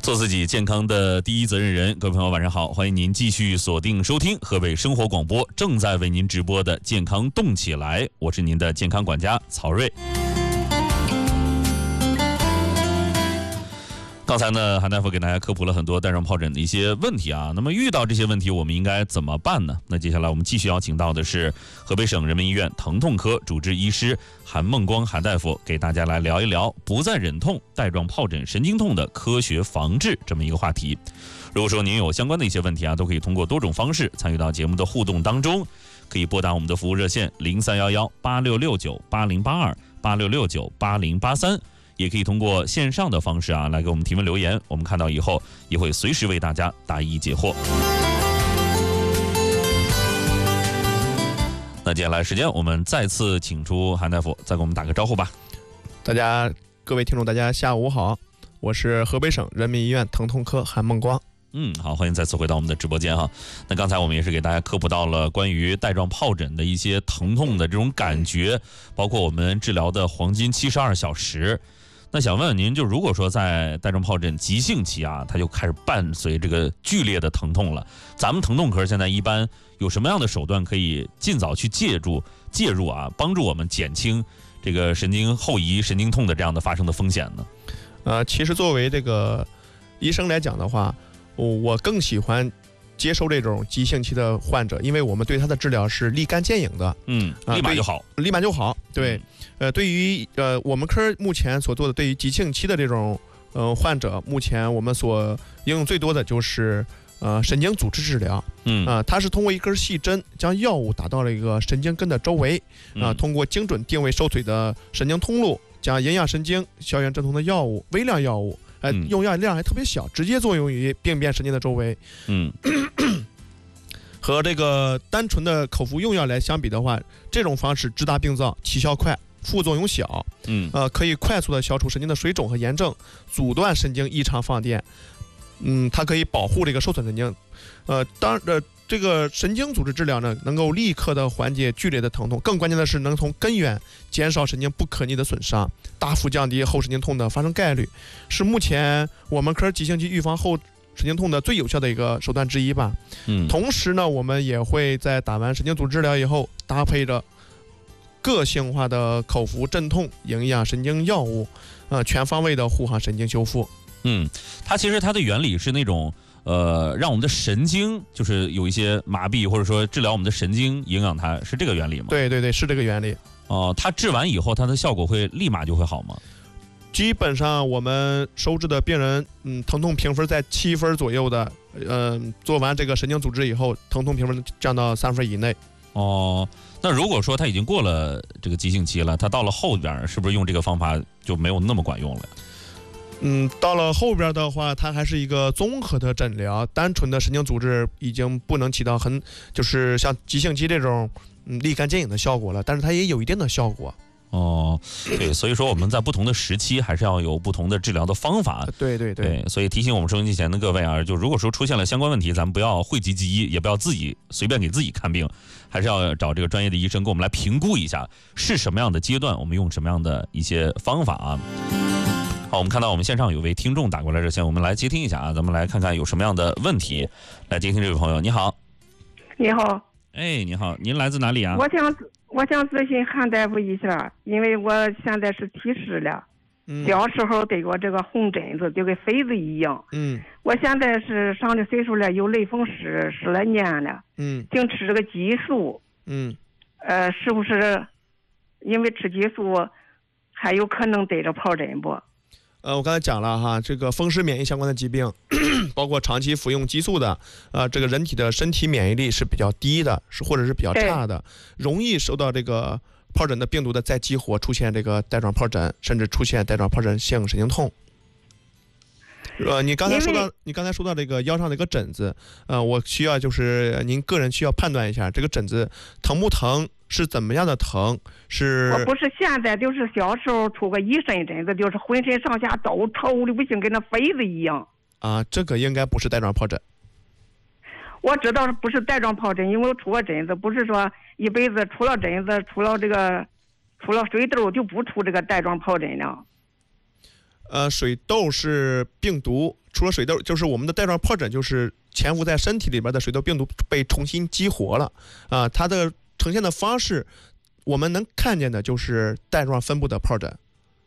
做自己健康的第一责任人。各位朋友晚上好，欢迎您继续锁定收听河北生活广播正在为您直播的健康动起来，我是您的健康管家曹睿。刚才呢，韩大夫给大家科普了很多带状疱疹的一些问题啊。那么遇到这些问题，我们应该怎么办呢？那接下来我们继续邀请到的是河北省人民医院疼痛科主治医师韩梦光韩大夫，给大家来聊一聊不再忍痛带状疱疹神经痛的科学防治这么一个话题。如果说您有相关的一些问题啊，都可以通过多种方式参与到节目的互动当中，可以拨打我们的服务热线03118669808286698083。也可以通过线上的方式啊，来给我们提问留言，我们看到以后也会随时为大家答疑解惑。那接下来时间，我们再次请出韩大夫，再给我们打个招呼吧。 各位听众，大家下午好，我是河北省人民医院疼痛科韩梦光。 好，欢迎再次回到我们的直播间哈。那刚才我们也是给大家科普到了关于带状疱疹的一些疼痛的这种感觉，包括我们治疗的黄金72小时。那想问问您，就如果说在带状疱疹急性期啊，它就开始伴随这个剧烈的疼痛了，咱们疼痛科现在一般有什么样的手段可以尽早去介入啊，帮助我们减轻这个神经后移、神经痛的这样的发生的风险呢？ 其实作为这个医生来讲的话，我更喜欢接受这种急性期的患者，因为我们对他的治疗是立竿见影的， 立马就好， 对。对于我们科目前所做的对于急性期的这种患者，目前我们所应用最多的就是神经组织治疗。它是通过一根细针将药物打到了一个神经根的周围，通过精准定位受髓的神经通路，将营养神经消炎镇痛的药物、微量药物，用药量还特别小，直接作用于病变神经的周围。和这个单纯的口服用药来相比的话，这种方式治大病灶，起效快，副作用小，可以快速的消除神经的水肿和炎症，阻断神经异常放电，它可以保护这个受损神经，这个神经组织治疗呢，能够立刻的缓解剧烈的疼痛，更关键的是能从根源减少神经不可逆的损伤，大幅降低后神经痛的发生概率，是目前我们科急性期预防后神经痛的最有效的一个手段之一吧。同时呢，我们也会在打完神经组织治疗以后，搭配着个性化的口服镇痛、营养神经药物，全方位的护航神经修复。 它其实它的原理是那种让我们的神经就是有一些麻痹，或者说治疗我们的神经，影响它，是这个原理吗？ 对，是这个原理。 它治完以后，它的效果会立马就会好吗？ 基本上我们收治的病人，疼痛评分在7分左右的，做完这个神经组织以后，疼痛评分降到3分以内。 那如果说他已经过了这个急性期了，他到了后边是不是用这个方法就没有那么管用了？ 到了后边的话，它还是一个综合的诊疗，单纯的神经组织已经不能起到就是像急性期这种立竿见影的效果了，但是它也有一定的效果。 对，所以说我们在不同的时期还是要有不同的治疗的方法。 对， 所以提醒我们收音机前的各位啊，就如果说出现了相关问题，咱们不要讳疾忌医，也不要自己随便给自己看病，还是要找这个专业的医生给我们来评估一下是什么样的阶段，我们用什么样的一些方法啊。好，我们看到我们线上有位听众打过来热线，我们来接听一下啊，咱们来看看有什么样的问题。来接听这位朋友，你好。 你好。 你好，您来自哪里啊？ 我想咨询韩大夫一下，因为我现在是70了，小时候得过这个红疹子，就跟痱子一样。我现在是上了岁数了，有类风湿10来年了。净吃这个激素。是不是因为吃激素还有可能得着疱疹不？ 我刚才讲了哈，这个风湿免疫相关的疾病，包括长期服用激素的，这个人体的身体免疫力是比较低的，或者是比较差的，容易受到这个疱疹的病毒的再激活，出现这个带状疱疹，甚至出现带状疱疹性神经痛。你刚才说到这个腰上的一个疹子，我需要就是您个人需要判断一下，这个疹子疼不疼，是怎么样的疼？ 我不是现在，就是小时候出个一身疹子，就是浑身上下都抽的不行，跟那痱子一样。 这个应该不是带状疱疹。 我知道不是带状疱疹，因为我出过疹子，不是说一辈子出了疹子，出了水痘就不出这个带状疱疹了。 水痘是病毒，除了水痘，就是我们的带状疱疹，就是潜伏在身体里边的水痘病毒被重新激活了啊。它的呈现的方式，我们能看见的就是带状分布的疱疹。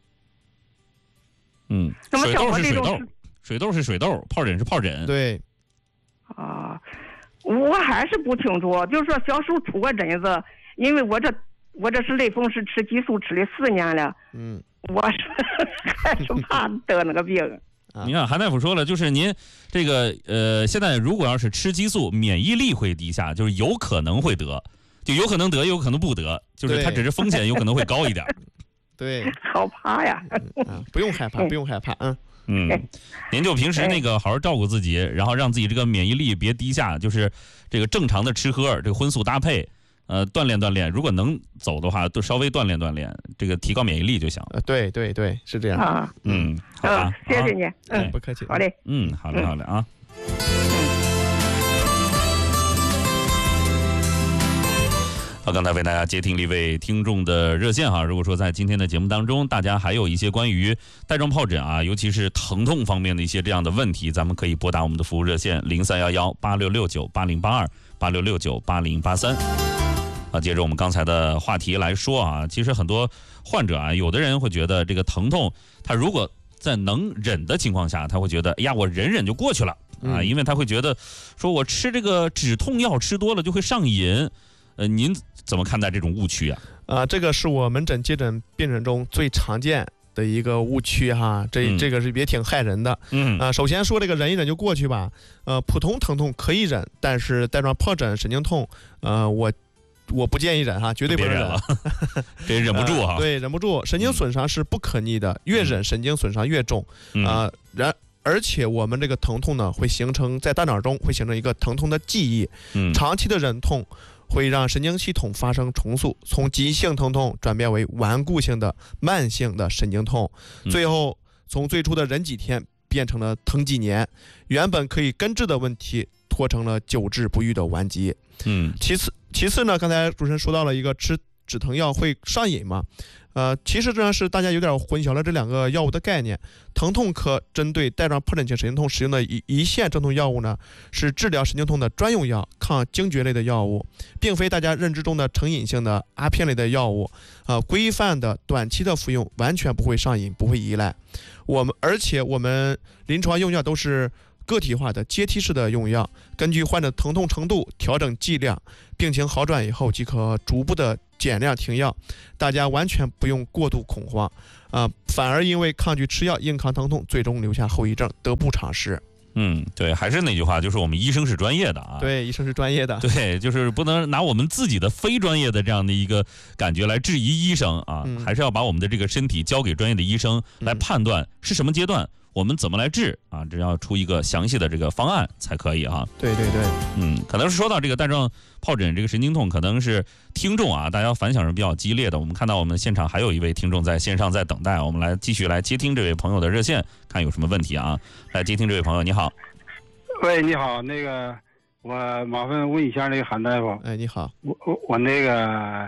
水痘是水痘，水痘是水痘，疱疹是疱疹。 对。 啊，我还是不清楚，就是说小时候出过疹子，因为我这是类风湿吃激素吃了4年了。我是还是怕得那个病。 你看韩大夫说了，就是您这个现在如果要是吃激素，免疫力会低下，就是有可能会得，就有可能得，有可能不得，就是它只是风险有可能会高一点。 对， 好怕呀！ 不用害怕，不用害怕， 您就平时那个好好照顾自己，然后让自己这个免疫力别低下，就是这个正常的吃喝，这个荤素搭配，锻炼锻炼，如果能走的话，都稍微锻炼锻炼，这个提高免疫力就行。 对对对，是这样啊。 好吧， 谢谢你。 不客气。 好嘞。 好嘞，好嘞啊。好，刚才为大家接听了一位听众的热线哈。如果说在今天的节目当中，大家还有一些关于带状疱疹啊，尤其是疼痛方面的一些这样的问题，咱们可以拨打我们的服务热线03118669808286698083。接着我们刚才的话题来说啊，其实很多患者啊，有的人会觉得这个疼痛，他如果在能忍的情况下，他会觉得，哎呀，我忍忍就过去了啊，因为他会觉得，说我吃这个止痛药吃多了就会上瘾。您怎么看待这种误区啊？ 这个是我门诊接诊病人中最常见的一个误区哈，这个是也挺害人的。首先说这个忍一忍就过去吧，普通疼痛可以忍，但是带状疱疹、神经痛，我不建议忍哈，绝对不能忍了， 这忍不住哈。 对，忍不住，神经损伤是不可逆的，越忍神经损伤越重而且我们这个疼痛呢，会形成在大脑中会形成一个疼痛的记忆，长期的忍痛会让神经系统发生重塑，从急性疼痛转变为顽固性的慢性的神经痛，最后从最初的忍几天变成了疼几年，原本可以根治的问题拖成了久治不愈的顽疾。其次呢，刚才主持人说到了一个吃止疼药会上瘾嘛，其实这样是大家有点混淆了这两个药物的概念。疼痛科针对带状疱疹性神经痛使用的一线镇痛药物呢，是治疗神经痛的专用药，抗惊厥类的药物，并非大家认知中的成瘾性的阿片类的药物。规范的短期的服用完全不会上瘾，不会依赖。而且我们临床用药都是个体化的阶梯式的用药，根据患者疼痛程度调整剂量，病情好转以后即可逐步的减量停药，大家完全不用过度恐慌反而因为抗拒吃药硬抗疼痛，最终留下后遗症，得不偿失。 对，还是那句话，就是我们医生是专业的啊。 对，医生是专业的。 对，就是不能拿我们自己的非专业的这样的一个感觉来质疑医生啊，还是要把我们的这个身体交给专业的医生来判断是什么阶段，我们怎么来治啊？这要出一个详细的这个方案才可以啊。 对对对， 可能是说到这个带状疱疹这个神经痛，可能是听众啊，大家反响是比较激烈的。我们看到我们现场还有一位听众在线上在等待，我们来继续来接听这位朋友的热线，看有什么问题啊？来接听这位朋友，你好。 喂，你好，那个我麻烦问一下那个韩大夫。 你好， 我那个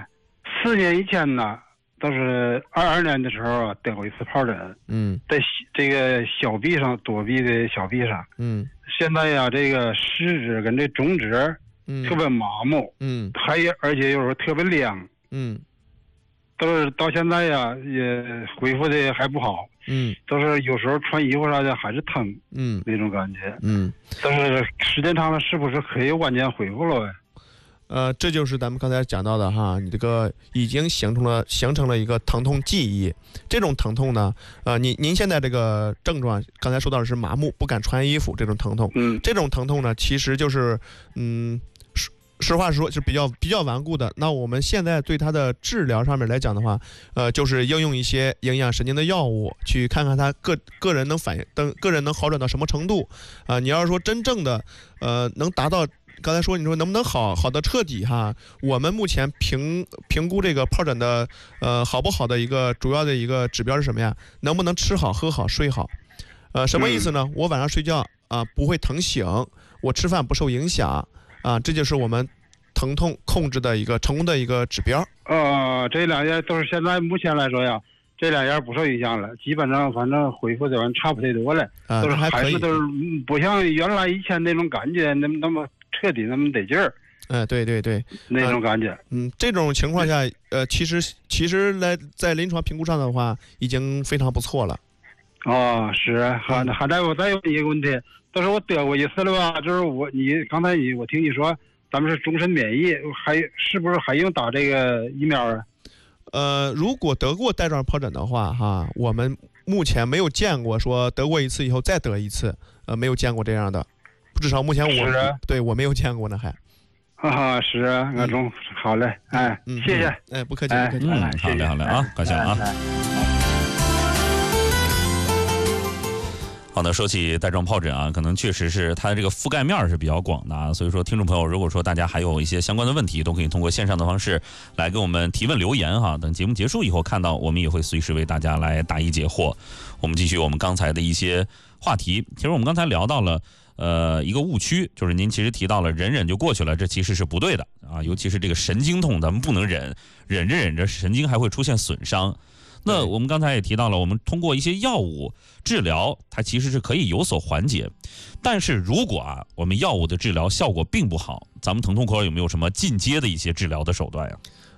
4年以前呢，都是22年的时候啊，得过一次疱疹，在这个小臂上，左臂的小臂上，现在呀，这个食指跟这中指，特别麻木，而且有时候特别凉，都是到现在呀也恢复的还不好，都是有时候穿衣服啥的还是疼，那种感觉，但是时间长了是不是可以完全恢复了呗？ 这就是咱们刚才讲到的哈，你这个已经形成了一个疼痛记忆。这种疼痛呢，您现在这个症状，刚才说到的是麻木、不敢穿衣服这种疼痛。这种疼痛呢，其实就是，实话实说是比较顽固的。那我们现在对它的治疗上面来讲的话，就是应用一些营养神经的药物，去看看它个人能好转到什么程度。你要是说真正的能达到。刚才说你说能不能好的彻底哈？我们目前评估这个疱疹的好不好的一个主要的一个指标是什么呀？能不能吃好喝好睡好？什么意思呢？我晚上睡觉不会疼醒，我吃饭不受影响这就是我们疼痛控制的一个成功的一个指标。 这两样都是现在目前来说呀， 这2年不受影响了，基本上反正恢复的差不太多了，都是还是都是不像原来以前那种感觉那么彻底那么得劲儿。 对对对， 那种感觉。 这种情况下，其实在临床评估上的话，已经非常不错了。 是。韩大夫，再有一个问题，都是我得过一次了吧？就是刚才我听你说，咱们是终身免疫，是不是还用打这个疫苗啊？ 如果得过带状疱疹的话，哈，我们目前没有见过说得过一次以后再得一次，没有见过这样的，至少目前我没有见过呢，还。 是啊，那种好嘞，谢谢， 不客气，不客气， 好嘞啊，高兴啊。好的，说起带状疱疹啊，可能确实是它这个覆盖面是比较广的啊，所以说听众朋友，如果说大家还有一些相关的问题，都可以通过线上的方式来给我们提问留言哈。等节目结束以后看到，我们也会随时为大家来答疑解惑。我们继续我们刚才的一些话题，其实我们刚才聊到了。一个误区就是您其实提到了忍忍就过去了，这其实是不对的啊，尤其是这个神经痛，咱们不能忍着神经还会出现损伤。那我们刚才也提到了，我们通过一些药物治疗，它其实是可以有所缓解。但是如果我们药物的治疗效果并不好，咱们疼痛科有没有什么进阶的一些治疗的手段呀？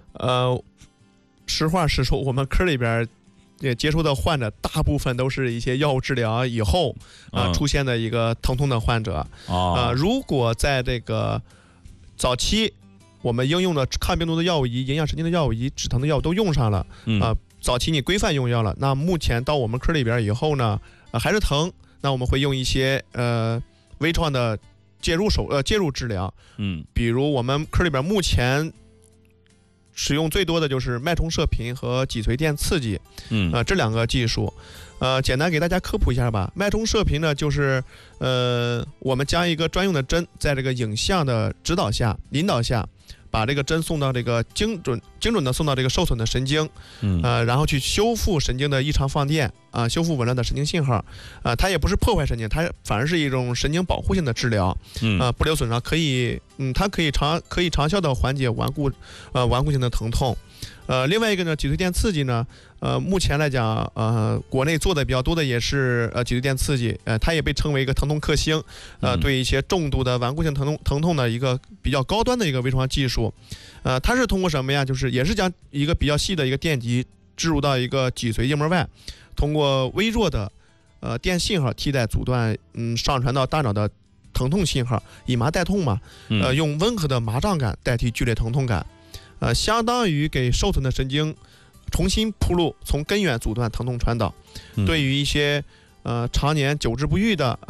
实话实说，我们科里边。接触的患者大部分都是一些药物治疗以后出现的一个疼痛的患者如果在这个早期我们应用的抗病毒的药物仪、营养神经的药物仪、止疼的药物都用上了早期你规范用药了，那目前到我们科里边以后呢还是疼，那我们会用一些微创的介入治疗，比如我们科里边目前使用最多的就是脉冲射频和脊髓电刺激，这2个技术，简单给大家科普一下吧。脉冲射频呢，就是我们将一个专用的针，在这个影像的指导下、引导下，把这个针送到这个精准的送到这个受损的神经，然后去修复神经的异常放电修复紊乱的神经信号，它也不是破坏神经，它反而是一种神经保护性的治疗，不留损伤，它可以长效的缓解顽固性的疼痛。另外一个呢，脊髓电刺激呢，目前来讲，国内做的比较多的也是脊髓电刺激，它也被称为一个疼痛克星，对一些重度的顽固性疼痛的一个比较高端的一个微创技术，它是通过什么呀？就是也是将一个比较细的一个电极置入到一个脊髓液膜外，通过微弱的电信号替代阻断上传到大脑的疼痛信号，以麻代痛嘛，用温和的麻胀感代替剧烈疼痛感。相当于给受损的神经重新铺路，从根源阻断疼痛传导。对于一些常年久治不愈的